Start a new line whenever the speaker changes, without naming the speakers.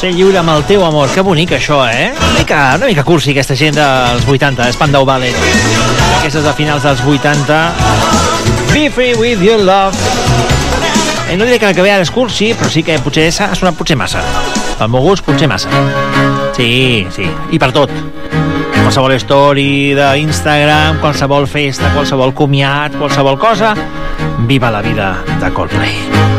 Ser lliure amb el teu amor. Que bonic, això, eh? Una mica cursi, aquesta gent dels 80, Spandau Ballet. Aquestes de finals dels 80. Be free with your love. I no diré que l'acabé ara és cursi, però sí que potser ha sonat potser massa. Pel meu gust, potser massa. Sí, sí. I per tot. Qualsevol story d'Instagram, qualsevol festa, qualsevol comiat, qualsevol cosa. Viva la vida de Coldplay.